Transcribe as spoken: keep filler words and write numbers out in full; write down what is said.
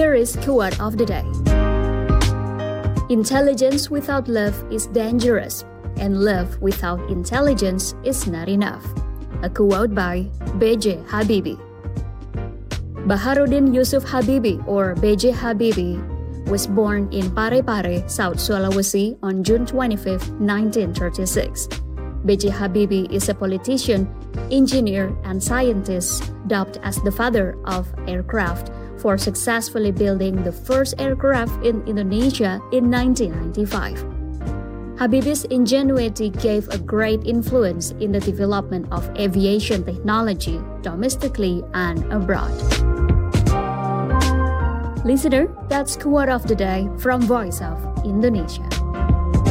Here is quote of the day. Intelligence without love is dangerous, and love without intelligence is not enough. A quote by B J Habibie. Baharudin Yusuf Habibie, or B J Habibie, was born in Parepare, South Sulawesi on June twenty-fifth, nineteen thirty-six. B J Habibie is a politician, engineer, and scientist dubbed as the father of aircraft for successfully building the first aircraft in Indonesia in nineteen ninety-five. Habibie's ingenuity gave a great influence in the development of aviation technology domestically and abroad. Listener, that's quote of the day from Voice of Indonesia.